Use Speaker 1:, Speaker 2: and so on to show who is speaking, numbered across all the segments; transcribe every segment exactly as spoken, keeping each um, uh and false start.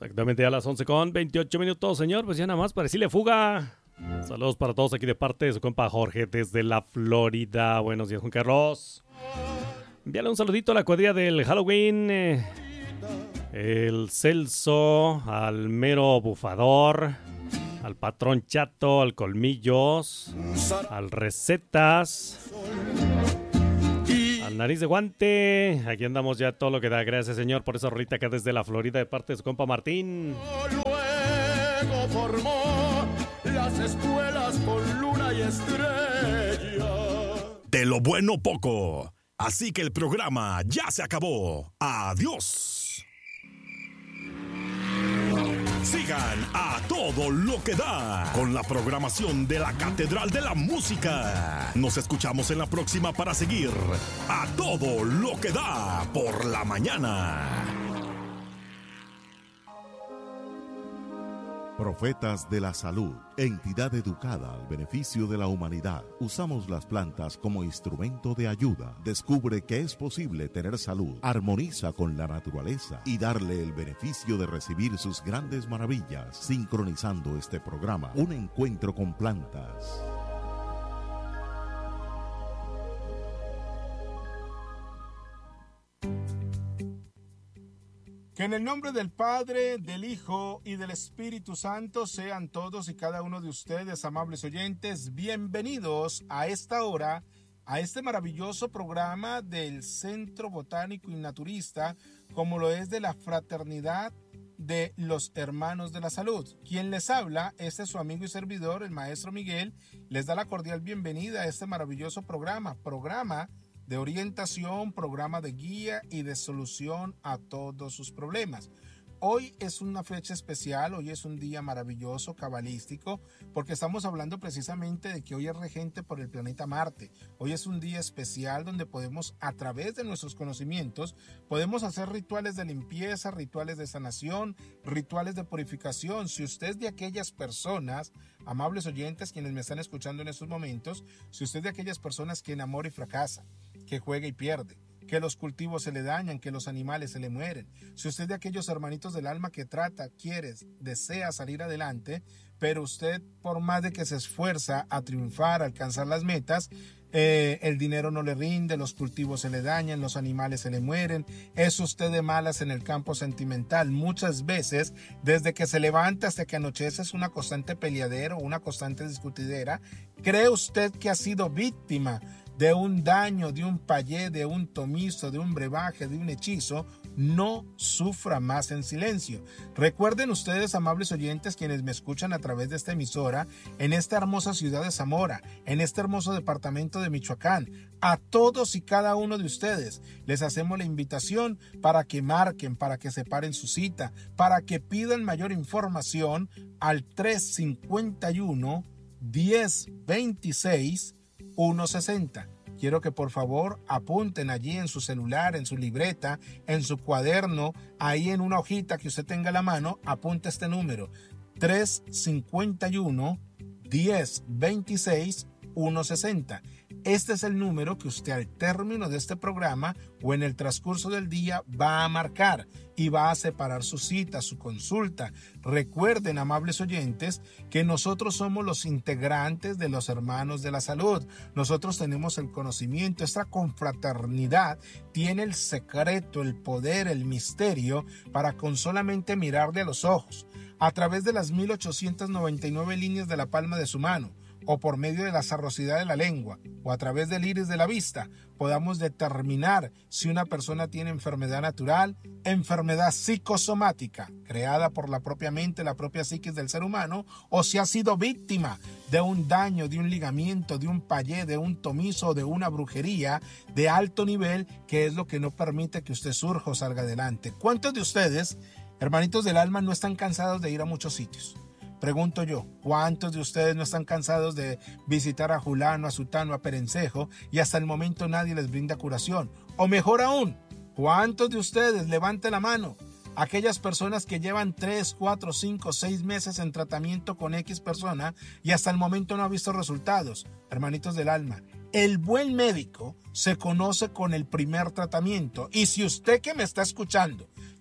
Speaker 1: Exactamente a las once con veintiocho minutos, señor. Pues ya nada más para decirle fuga. Saludos para todos aquí de parte de su compa Jorge desde la Florida. Buenos días, Juan Carlos. Envíale un saludito a la cuadrilla del Halloween. Eh, el Celso, al mero bufador, al patrón Chato, al Colmillos, al Recetas, al Nariz de Guante. Aquí andamos ya todo lo que da. Gracias, señor, por esa rolita acá desde la Florida de parte de su compa Martín.
Speaker 2: Luego formó las escuelas con luna y estrella.
Speaker 3: De lo bueno poco. Así que el programa ya se acabó. Adiós. Sigan a todo lo que da con la programación de la Catedral de la Música. Nos escuchamos en la próxima para seguir a todo lo que da por la mañana.
Speaker 4: Profetas de la Salud, entidad educada al beneficio de la humanidad. Usamos las plantas como instrumento de ayuda. Descubre que es posible tener salud, armoniza con la naturaleza y darle el beneficio de recibir sus grandes maravillas. Sincronizando este programa, un encuentro con plantas.
Speaker 5: Que en el nombre del Padre, del Hijo y del Espíritu Santo sean todos y cada uno de ustedes, amables oyentes, bienvenidos a esta hora, a este maravilloso programa del Centro Botánico y Naturista, como lo es de la Fraternidad de los Hermanos de la Salud. Quien les habla, este es su amigo y servidor, el Maestro Miguel, les da la cordial bienvenida a este maravilloso programa, programa de orientación, programa de guía y de solución a todos sus problemas. Hoy es una fecha especial, hoy es un día maravilloso, cabalístico, porque estamos hablando precisamente de que hoy es regente por el planeta Marte. Hoy es un día especial donde podemos, a través de nuestros conocimientos, podemos hacer rituales de limpieza, rituales de sanación, rituales de purificación. Si usted es de aquellas personas, amables oyentes, quienes me están escuchando en estos momentos, si usted es de aquellas personas que enamora y fracasa, que juega y pierde, que los cultivos se le dañan, que los animales se le mueren. Si usted es de aquellos hermanitos del alma que trata, quiere, desea salir adelante, pero usted, por más de que se esfuerza a triunfar, a alcanzar las metas, eh, el dinero no le rinde, los cultivos se le dañan, los animales se le mueren, es usted de malas en el campo sentimental. Muchas veces, desde que se levanta hasta que anochece, es una constante peleadero, una constante discutidera. ¿Cree usted que ha sido víctima de un daño, de un payé, de un tomizo, de un brebaje, de un hechizo? No sufra más en silencio. Recuerden ustedes, amables oyentes, quienes me escuchan a través de esta emisora, en esta hermosa ciudad de Zamora, en este hermoso departamento de Michoacán, a todos y cada uno de ustedes les hacemos la invitación para que marquen, para que separen su cita, para que pidan mayor información al tres cincuenta y uno, diez veintiséis, ciento sesenta. Quiero que por favor apunten allí en su celular, en su libreta, en su cuaderno, ahí en una hojita que usted tenga a la mano, apunte este número: tres cincuenta y uno, diez veintiséis, ciento sesenta. Este es el número que usted al término de este programa o en el transcurso del día va a marcar y va a separar su cita, su consulta. Recuerden, amables oyentes, que nosotros somos los integrantes de los Hermanos de la Salud. Nosotros tenemos el conocimiento, esta confraternidad tiene el secreto, el poder, el misterio para con solamente mirarle a los ojos, a través de las mil ochocientas noventa y nueve líneas de la palma de su mano, o por medio de la sarrosidad de la lengua, o a través del iris de la vista, podamos determinar si una persona tiene enfermedad natural, enfermedad psicosomática, creada por la propia mente, la propia psiquis del ser humano, o si ha sido víctima de un daño, de un ligamiento, de un payé, de un tomizo, de una brujería de alto nivel, que es lo que no permite que usted surja o salga adelante. ¿Cuántos de ustedes, hermanitos del alma, no están cansados de ir a muchos sitios? Pregunto yo, ¿cuántos de ustedes no están cansados de visitar a Julano, a Sutano, a Perencejo y hasta el momento nadie les brinda curación? O mejor aún, ¿cuántos de ustedes, levante la mano, aquellas personas que llevan tres, cuatro, cinco, seis meses en tratamiento con X persona y hasta el momento no ha visto resultados? Hermanitos del alma, el buen médico se conoce con el primer tratamiento, y si usted que me está escuchando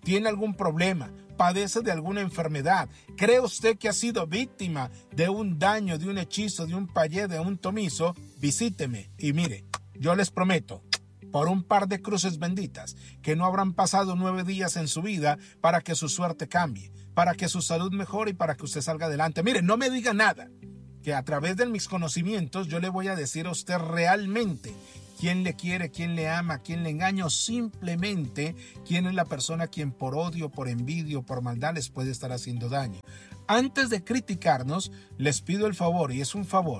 Speaker 5: tiene algún problema, padece de alguna enfermedad, cree usted que ha sido víctima de un daño, de un hechizo, de un payé, de un tomizo, visíteme y mire, yo les prometo, por un par de cruces benditas, que no habrán pasado nueve días en su vida para que su suerte cambie, para que su salud mejore y para que usted salga adelante. Mire, no me diga nada, que a través de mis conocimientos yo le voy a decir a usted realmente quién le quiere, quién le ama, quién le engaña o simplemente quién es la persona a quien por odio, por envidia o por maldad les puede estar haciendo daño. Antes de criticarnos, les pido el favor, y es un favor,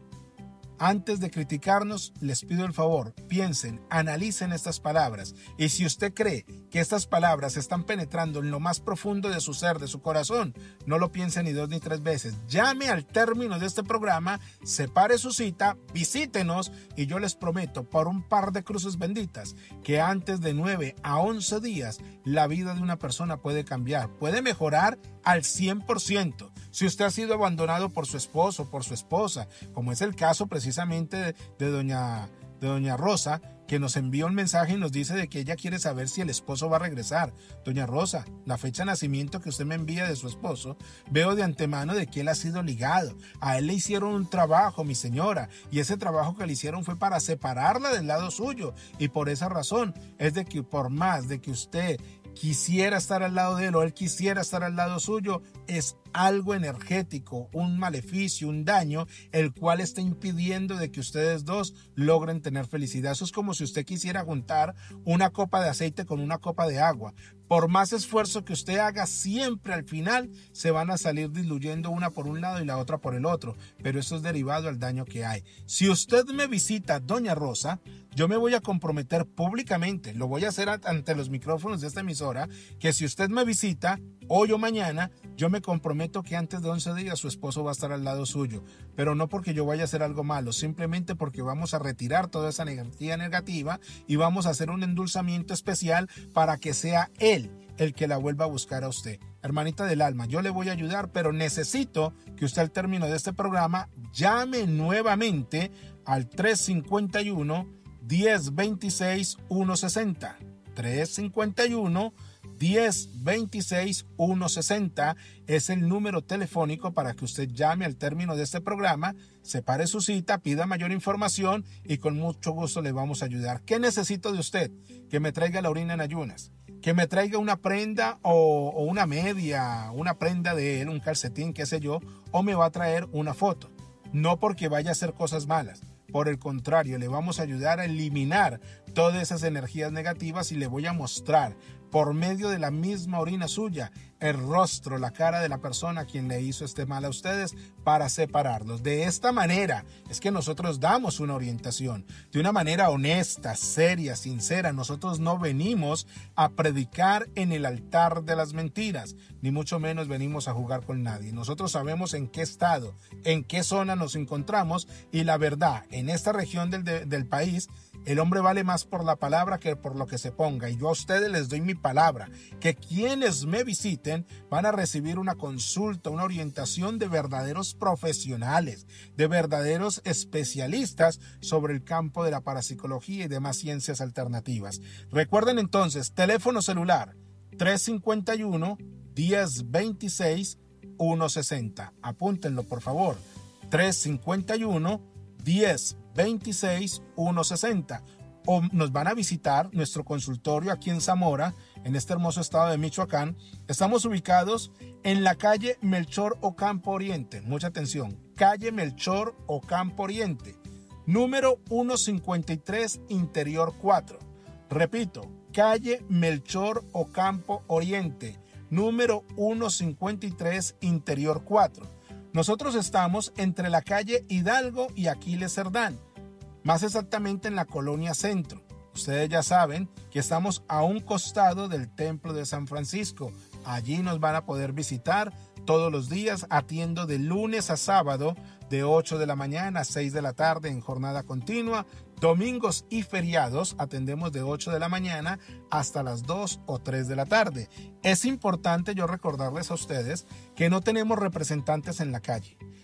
Speaker 5: Antes de criticarnos, les pido el favor, piensen, analicen estas palabras y si usted cree que estas palabras están penetrando en lo más profundo de su ser, de su corazón, no lo piense ni dos ni tres veces. Llame al término de este programa, separe su cita, visítenos y yo les prometo por un par de cruces benditas que antes de nueve a once días la vida de una persona puede cambiar, puede mejorar al cien por ciento. Si usted ha sido abandonado por su esposo, por su esposa, como es el caso precisamente de, de, doña, de doña Rosa, que nos envió un mensaje y nos dice de que ella quiere saber si el esposo va a regresar. Doña Rosa, la fecha de nacimiento que usted me envía de su esposo, veo de antemano de que él ha sido ligado. A él le hicieron un trabajo, mi señora, y ese trabajo que le hicieron fue para separarla del lado suyo. Y por esa razón es de que por más de que usted quisiera estar al lado de él o él quisiera estar al lado suyo, es algo energético, un maleficio, un daño, el cual está impidiendo de que ustedes dos logren tener felicidad. Eso es como si usted quisiera juntar una copa de aceite con una copa de agua. Por más esfuerzo que usted haga, siempre al final se van a salir diluyendo una por un lado y la otra por el otro, pero eso es derivado al daño que hay. Si usted me visita, doña Rosa, yo me voy a comprometer públicamente, lo voy a hacer ante los micrófonos de esta emisora, que si usted me visita hoy o mañana, yo me comprometo que antes de once días su esposo va a estar al lado suyo, pero no porque yo vaya a hacer algo malo, simplemente porque vamos a retirar toda esa energía negativa y vamos a hacer un endulzamiento especial para que sea él el que la vuelva a buscar a usted. Hermanita del alma, yo le voy a ayudar, pero necesito que usted al término de este programa llame nuevamente al tres cinco uno, diez veintiséis, ciento sesenta. tres cinco uno, diez veintiséis, ciento sesenta es el número telefónico para que usted llame al término de este programa, separe su cita, pida mayor información y con mucho gusto le vamos a ayudar. ¿Qué necesito de usted? Que me traiga la orina en ayunas, que me traiga una prenda o, o una media, una prenda de él, un calcetín, qué sé yo, o me va a traer una foto. No porque vaya a hacer cosas malas. Por el contrario, le vamos a ayudar a eliminar todas esas energías negativas y le voy a mostrar por medio de la misma orina suya el rostro, la cara de la persona a quien le hizo este mal a ustedes para separarlos. De esta manera es que nosotros damos una orientación, de una manera honesta, seria, sincera. Nosotros no venimos a predicar en el altar de las mentiras, ni mucho menos venimos a jugar con nadie. Nosotros sabemos en qué estado, en qué zona nos encontramos y la verdad, en esta región del, de, del país, el hombre vale más por la palabra que por lo que se ponga. Y yo a ustedes les doy mi palabra, que quienes me visiten van a recibir una consulta, una orientación de verdaderos profesionales, de verdaderos especialistas sobre el campo de la parapsicología y demás ciencias alternativas. Recuerden entonces, teléfono celular tres cinco uno, diez veintiséis, ciento sesenta. Apúntenlo por favor, tres cinco uno, diez veintiséis, ciento sesenta. O nos van a visitar nuestro consultorio aquí en Zamora, en este hermoso estado de Michoacán. Estamos ubicados en la calle Melchor Ocampo Oriente. Mucha atención, calle Melchor Ocampo Oriente, número ciento cincuenta y tres, interior cuatro. Repito, calle Melchor Ocampo Oriente, número ciento cincuenta y tres, interior cuatro. Nosotros estamos entre la calle Hidalgo y Aquiles Cerdán, más exactamente en la colonia Centro. Ustedes ya saben que estamos a un costado del Templo de San Francisco. Allí nos van a poder visitar todos los días. Atiendo de lunes a sábado de ocho de la mañana a seis de la tarde en jornada continua. Domingos y feriados atendemos de ocho de la mañana hasta las dos o tres de la tarde. Es importante yo recordarles a ustedes que no tenemos representantes en la calle.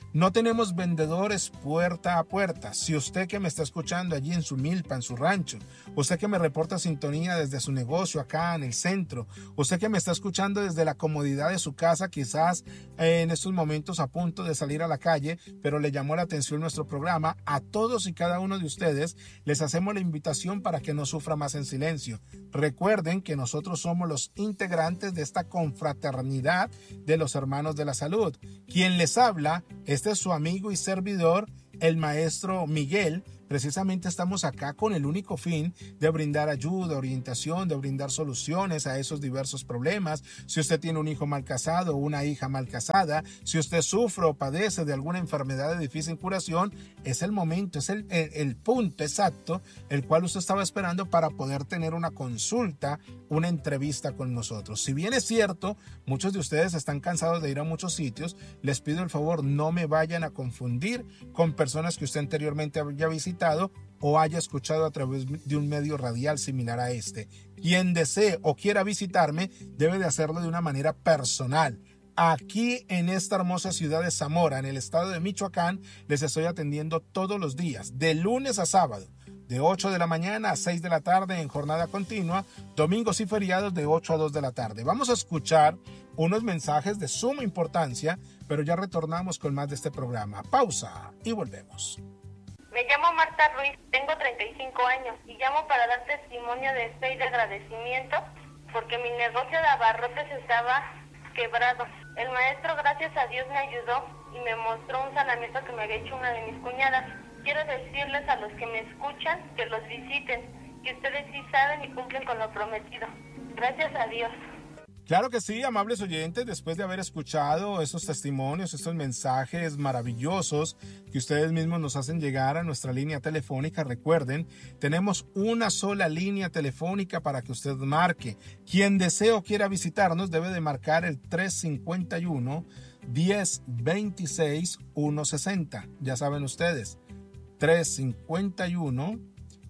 Speaker 5: No tenemos vendedores puerta a puerta. Si usted que me está escuchando allí en su milpa, en su rancho, usted que me reporta sintonía desde su negocio acá en el centro, usted que me está escuchando desde la comodidad de su casa, quizás eh, en estos momentos a punto de salir a la calle, pero le llamó la atención nuestro programa, a todos y cada uno de ustedes les hacemos la invitación para que no sufra más en silencio. Recuerden que nosotros somos los integrantes de esta confraternidad de los hermanos de la salud. Quien les habla, este es su amigo y servidor, el maestro Miguel. Precisamente estamos acá con el único fin de brindar ayuda, orientación, de brindar soluciones a esos diversos problemas. Si usted tiene un hijo mal casado o una hija mal casada, si usted sufre o padece de alguna enfermedad de difícil curación, es el momento, es el, el, el punto exacto el cual usted estaba esperando para poder tener una consulta, una entrevista con nosotros. Si bien es cierto, muchos de ustedes están cansados de ir a muchos sitios, les pido el favor, no me vayan a confundir con personas que usted anteriormente había visitado o haya escuchado a través de un medio radial similar a este. Quien desee o quiera visitarme debe de hacerlo de una manera personal. Aquí en esta hermosa ciudad de Zamora, en el estado de Michoacán, les estoy atendiendo todos los días, de lunes a sábado, de ocho de la mañana a seis de la tarde en jornada continua, domingos y feriados de ocho a dos de la tarde. Vamos a escuchar unos mensajes de suma importancia, pero ya retornamos con más de este programa. Pausa y volvemos.
Speaker 6: Me llamo Marta Ruiz, tengo treinta y cinco años y llamo para dar testimonio de fe y de agradecimiento porque mi negocio de abarrotes estaba quebrado. El maestro, gracias a Dios, me ayudó y me mostró un sanamiento que me había hecho una de mis cuñadas. Quiero decirles a los que me escuchan que los visiten, que ustedes sí saben y cumplen con lo prometido. Gracias a Dios.
Speaker 5: Claro que sí, amables oyentes, después de haber escuchado estos testimonios, estos mensajes maravillosos que ustedes mismos nos hacen llegar a nuestra línea telefónica, recuerden, tenemos una sola línea telefónica para que usted marque. Quien desee o quiera visitarnos debe de marcar el tres cinco uno, diez veintiséis, ciento sesenta. Ya saben ustedes, tres cinco uno,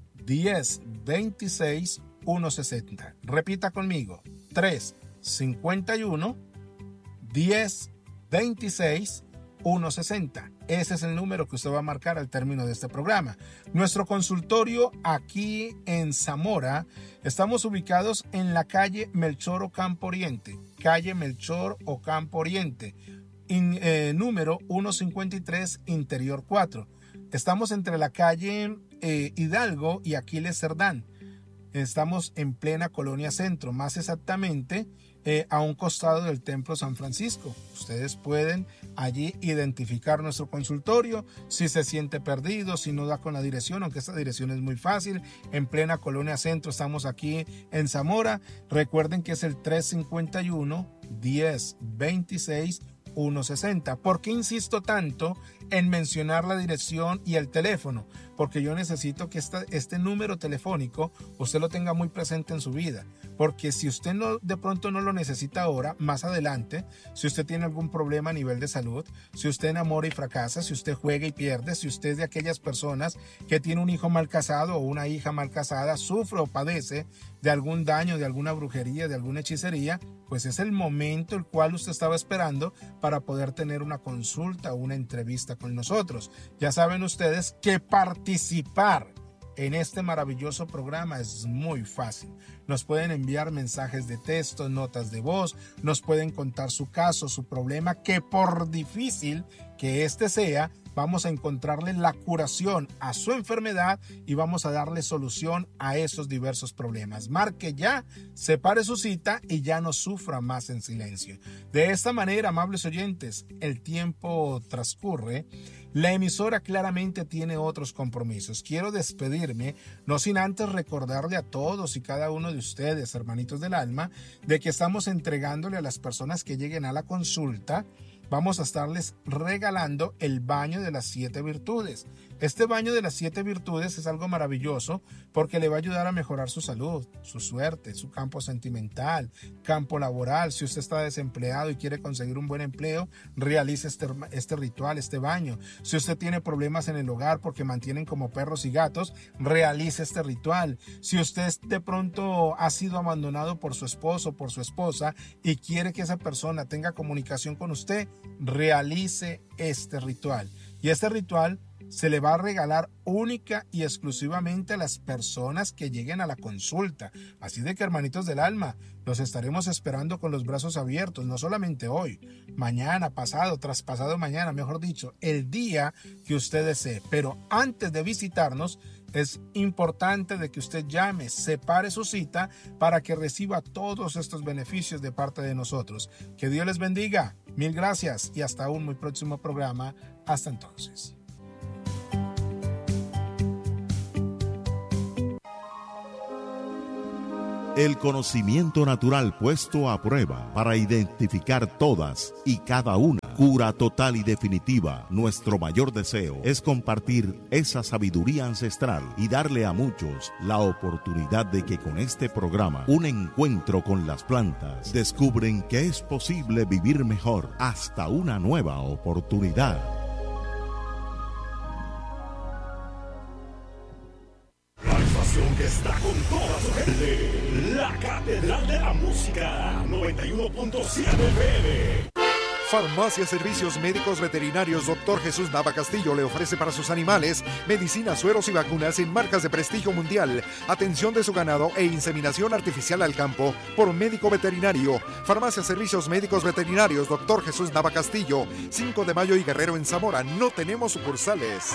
Speaker 5: diez veintiséis, ciento sesenta. Repita conmigo, tres cincuenta y uno, diez veintiséis, ciento sesenta. Ese es el número que usted va a marcar al término de este programa. Nuestro consultorio aquí en Zamora, estamos ubicados en la calle Melchor Ocampo Oriente, calle Melchor Ocampo Oriente, in, eh, número ciento cincuenta y tres, interior cuatro. Estamos entre la calle eh, Hidalgo y Aquiles Cerdán. Estamos en plena Colonia Centro, más exactamente eh, a un costado del Templo San Francisco. Ustedes pueden allí identificar nuestro consultorio, si se siente perdido, si no da con la dirección, aunque esta dirección es muy fácil. En plena Colonia Centro, estamos aquí en Zamora. Recuerden que es el tres cinco uno, diez veintiséis, ciento sesenta. ¿Por qué insisto tanto en mencionar la dirección y el teléfono? Porque yo necesito que esta, este número telefónico usted lo tenga muy presente en su vida. Porque si usted no, de pronto no lo necesita ahora, más adelante, si usted tiene algún problema a nivel de salud, si usted enamora y fracasa, si usted juega y pierde, si usted es de aquellas personas que tiene un hijo mal casado o una hija mal casada, sufre o padece de algún daño, de alguna brujería, de alguna hechicería, pues es el momento el cual usted estaba esperando para poder tener una consulta o una entrevista con nosotros. Ya saben ustedes que participar en este maravilloso programa es muy fácil. Nos pueden enviar mensajes de texto, notas de voz, nos pueden contar su caso, su problema, que por difícil que este sea, vamos a encontrarle la curación a su enfermedad y vamos a darle solución a esos diversos problemas. Marque ya, separe su cita y ya no sufra más en silencio. De esta manera, amables oyentes, el tiempo transcurre. La emisora claramente tiene otros compromisos. Quiero despedirme, no sin antes recordarle a todos y cada uno de ustedes, hermanitos del alma, de que estamos entregándole a las personas que lleguen a la consulta, vamos a estarles regalando el baño de las siete virtudes. Este baño de las siete virtudes es algo maravilloso porque le va a ayudar a mejorar su salud, su suerte, su campo sentimental, campo laboral. Si usted está desempleado y quiere conseguir un buen empleo, realice este, este ritual, este baño. Si usted tiene problemas en el hogar porque mantienen como perros y gatos, realice este ritual. Si usted de pronto ha sido abandonado por su esposo, por su esposa y quiere que esa persona tenga comunicación con usted, realice este ritual. Y este ritual se le va a regalar única y exclusivamente a las personas que lleguen a la consulta. Así de que, hermanitos del alma, los estaremos esperando con los brazos abiertos, no solamente hoy, mañana, pasado, traspasado mañana, mejor dicho, el día que usted desee. Pero antes de visitarnos, es importante de que usted llame, separe su cita para que reciba todos estos beneficios de parte de nosotros. Que Dios les bendiga. Mil gracias y hasta un muy próximo programa. Hasta entonces.
Speaker 4: El conocimiento natural puesto a prueba para identificar todas y cada una. Cura total y definitiva. Nuestro mayor deseo es compartir esa sabiduría ancestral y darle a muchos la oportunidad de que con este programa, un encuentro con las plantas, descubren que es posible vivir mejor hasta una nueva oportunidad.
Speaker 3: Que está con toda su gente, la Catedral de la Música, noventa y uno punto siete F M.
Speaker 7: Farmacia Servicios Médicos Veterinarios Doctor Jesús Nava Castillo le ofrece para sus animales medicinas, sueros y vacunas en marcas de prestigio mundial, atención de su ganado e inseminación artificial al campo por médico veterinario. Farmacia Servicios Médicos Veterinarios Doctor Jesús Nava Castillo, cinco de mayo y Guerrero en Zamora. No tenemos sucursales.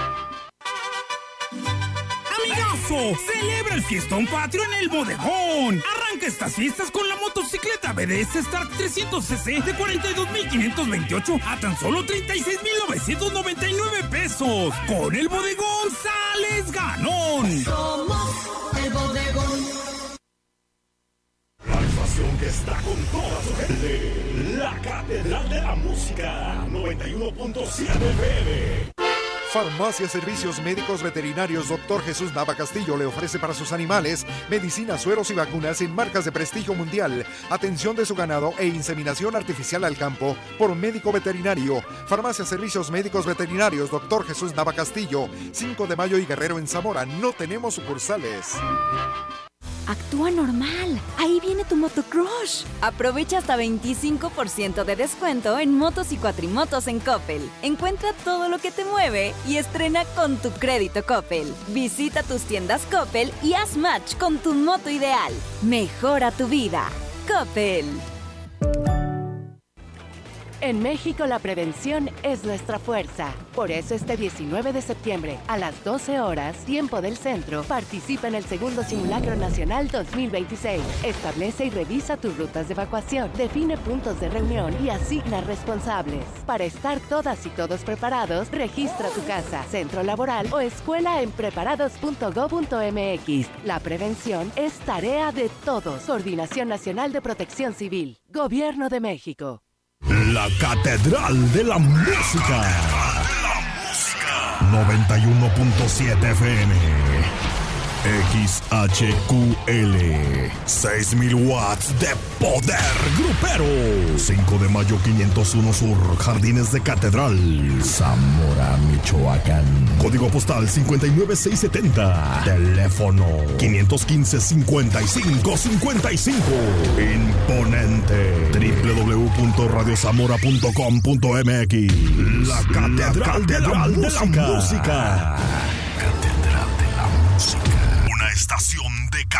Speaker 8: ¡Amigazo! ¡Celebra el fiestón patrio en el bodegón! Arranca estas fiestas con la motocicleta B D S Start trescientos C C de cuarenta y dos mil quinientos veintiocho a tan solo treinta y seis mil novecientos noventa y nueve pesos. Con el bodegón sales ganón.
Speaker 9: Somos el bodegón.
Speaker 3: La estación que está con toda su gente, la Catedral de la Música, noventa y uno punto siete F M.
Speaker 7: Farmacia Servicios Médicos Veterinarios Doctor Jesús Nava Castillo le ofrece para sus animales medicinas, sueros y vacunas en marcas de prestigio mundial, atención de su ganado e inseminación artificial al campo por médico veterinario. Farmacia Servicios Médicos Veterinarios Doctor Jesús Nava Castillo, cinco de mayo y Guerrero en Zamora. No tenemos sucursales.
Speaker 10: Actúa normal. Ahí viene tu motocrush. Aprovecha hasta veinticinco por ciento de descuento en motos y cuatrimotos en Coppel. Encuentra todo lo que te mueve y estrena con tu crédito Coppel. Visita tus tiendas Coppel y haz match con tu moto ideal. Mejora tu vida. Coppel.
Speaker 11: En México la prevención es nuestra fuerza. Por eso este diecinueve de septiembre a las doce horas, tiempo del centro, participa en el segundo Simulacro Nacional dos mil veintiséis. Establece y revisa tus rutas de evacuación, define puntos de reunión y asigna responsables. Para estar todas y todos preparados, registra tu casa, centro laboral o escuela en preparados punto gob punto m x. La prevención es tarea de todos. Coordinación Nacional de Protección Civil. Gobierno de México.
Speaker 3: La Catedral de la Música, noventa y uno punto siete F M. X H Q L, seis mil watts de poder grupero. cinco de mayo quinientos uno Sur, Jardines de Catedral, Zamora, Michoacán. Código postal cincuenta y nueve seiscientos setenta. Teléfono quinientos quince, cincuenta y cinco cincuenta y cinco. Imponente. doble u doble u doble u punto radio zamora punto com punto m x. La Catedral de la Música.